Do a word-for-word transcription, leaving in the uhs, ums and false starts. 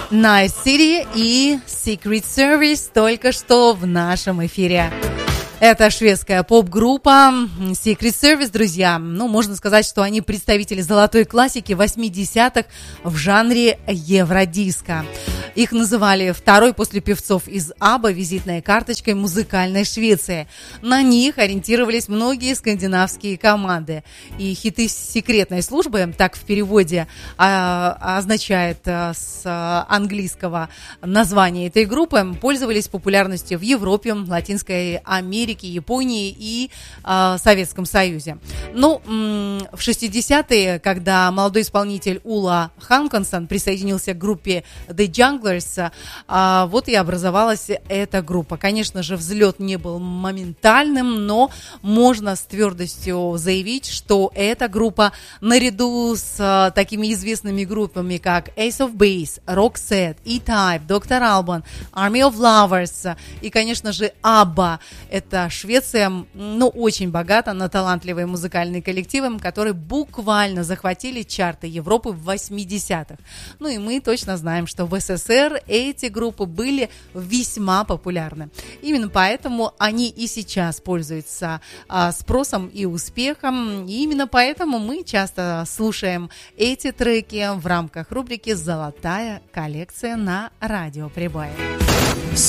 Night City и Secret Service только что в нашем эфире. Это шведская поп-группа Secret Service, друзья. Ну, можно сказать, что они представители золотой классики восьмидесятых в жанре евродиско. Их называли второй после певцов из Абба визитной карточкой музыкальной Швеции. На них ориентировались многие скандинавские команды. И хиты секретной службы, так в переводе а, означает а, с английского названия этой группы, пользовались популярностью в Европе, Латинской Америке, Японии и э, Советском Союзе. Ну, м- в шестидесятые, когда молодой исполнитель Ула Ханконсон присоединился к группе The Junglers, э, вот и образовалась эта группа. Конечно же, взлет не был моментальным, но можно с твердостью заявить, что эта группа наряду с э, такими известными группами, как Ace of Base, Roxette, E-Type, доктор Alban, Army of Lovers и, конечно же, Абба. Это Швеция, ну, очень богата на талантливые музыкальные коллективы, которые буквально захватили чарты Европы в восьмидесятых. Ну и мы точно знаем, что в СССР эти группы были весьма популярны. Именно поэтому они и сейчас пользуются а, спросом и успехом. И именно поэтому мы часто слушаем эти треки в рамках рубрики «Золотая коллекция» на Радио Прибой.